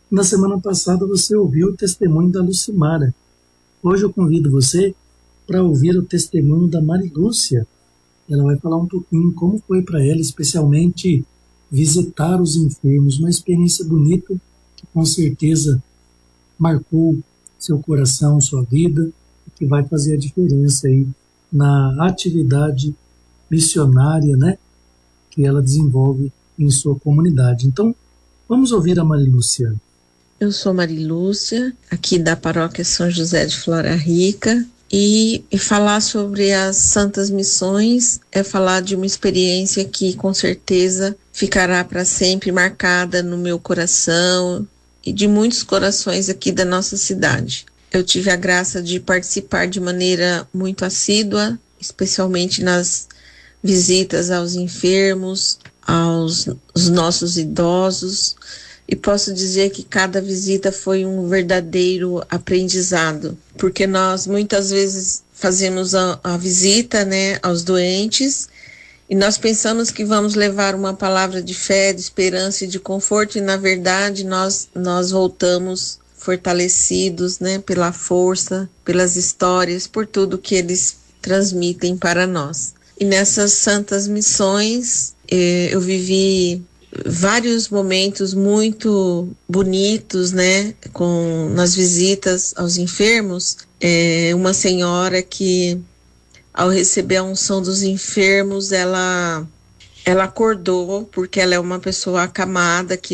Na semana passada você ouviu o testemunho da Lucimara. Hoje eu convido você para ouvir o testemunho da Marilúcia. Ela vai falar um pouquinho como foi para ela, especialmente visitar os enfermos, uma experiência bonita que com certeza marcou seu coração, sua vida, e que vai fazer a diferença aí na atividade missionária, né, que ela desenvolve em sua comunidade. Então, vamos ouvir a Marilúcia. Eu sou Marilúcia, aqui da paróquia São José de Flora Rica, e falar sobre as Santas Missões é falar de uma experiência que com certeza ficará para sempre marcada no meu coração e de muitos corações aqui da nossa cidade. Eu tive a graça de participar de maneira muito assídua, especialmente nas visitas aos enfermos, aos nossos idosos, e posso dizer que cada visita foi um verdadeiro aprendizado, porque nós muitas vezes fazemos a visita, né, aos doentes, e nós pensamos que vamos levar uma palavra de fé, de esperança e de conforto, e na verdade nós voltamos fortalecidos, né, pela força, pelas histórias, por tudo que eles transmitem para nós. E nessas santas missões, eu vivi vários momentos muito bonitos, né, nas visitas aos enfermos. Uma senhora que, ao receber a unção dos enfermos, ela acordou, porque ela é uma pessoa acamada, que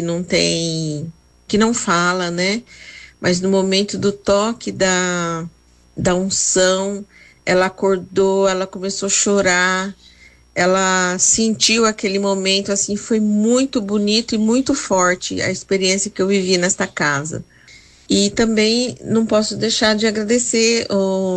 não fala, né, mas no momento do toque da unção, ela acordou, ela começou a chorar, ela sentiu aquele momento, assim, foi muito bonito e muito forte a experiência que eu vivi nesta casa. E também não posso deixar de agradecer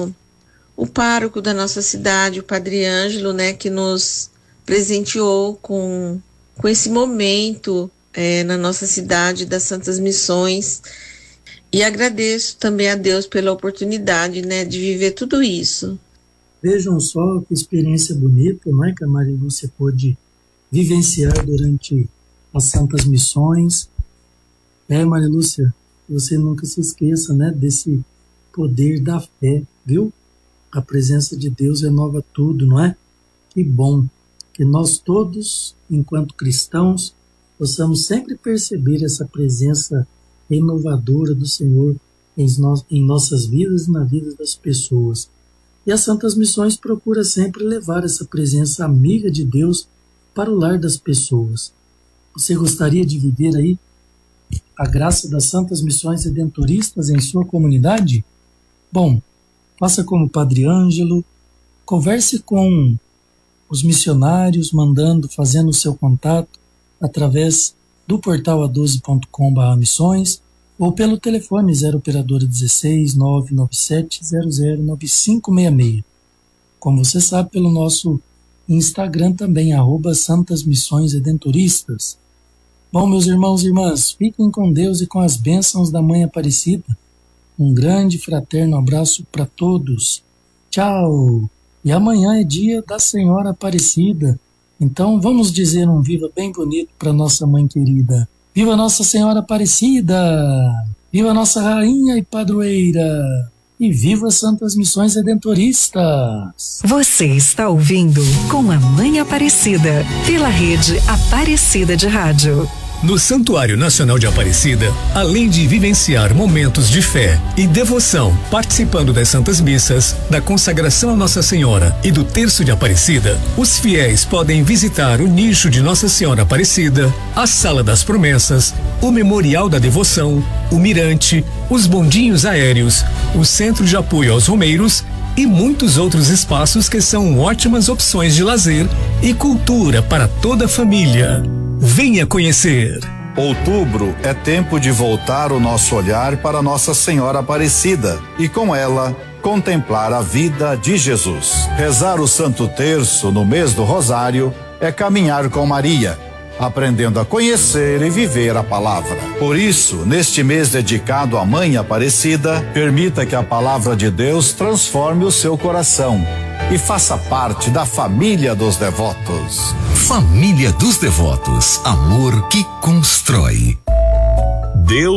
o pároco da nossa cidade, o Padre Ângelo, né, que nos presenteou com esse momento na nossa cidade das Santas Missões. E agradeço também a Deus pela oportunidade, né, de viver tudo isso. Vejam só que experiência bonita, não é, que a Marilúcia pôde vivenciar durante as Santas Missões. Marilúcia, você nunca se esqueça, né, desse poder da fé, viu? A presença de Deus renova tudo, não é? Que bom que nós todos, enquanto cristãos, possamos sempre perceber essa presença renovadora do Senhor em nossas vidas e na vida das pessoas. E as Santas Missões procuram sempre levar essa presença amiga de Deus para o lar das pessoas. Você gostaria de viver aí a graça das Santas Missões Redentoristas em sua comunidade? Bom, faça como o Padre Ângelo, converse com os missionários, fazendo o seu contato através do portal a12.com/missões ou pelo telefone 0 operadora 16 997 009566. Como você sabe, pelo nosso Instagram também, @Santas Missões Redentoristas. Bom, meus irmãos e irmãs, fiquem com Deus e com as bênçãos da Mãe Aparecida. Um grande fraterno abraço para todos. Tchau! E amanhã é dia da Senhora Aparecida. Então vamos dizer um viva bem bonito para nossa mãe querida. Viva Nossa Senhora Aparecida! Viva Nossa Rainha e Padroeira! E viva as Santas Missões Redentoristas! Você está ouvindo Com a Mãe Aparecida, pela rede Aparecida de Rádio. No Santuário Nacional de Aparecida, além de vivenciar momentos de fé e devoção, participando das Santas Missas, da consagração a Nossa Senhora e do Terço de Aparecida, os fiéis podem visitar o nicho de Nossa Senhora Aparecida, a Sala das Promessas, o Memorial da Devoção, o Mirante, os bondinhos aéreos, o Centro de Apoio aos Romeiros e muitos outros espaços que são ótimas opções de lazer e cultura para toda a família. Venha conhecer. Outubro é tempo de voltar o nosso olhar para Nossa Senhora Aparecida e com ela contemplar a vida de Jesus. Rezar o Santo Terço no mês do Rosário é caminhar com Maria, aprendendo a conhecer e viver a palavra. Por isso, neste mês dedicado à Mãe Aparecida, permita que a palavra de Deus transforme o seu coração e faça parte da família dos devotos. Família dos Devotos, amor que constrói. Deus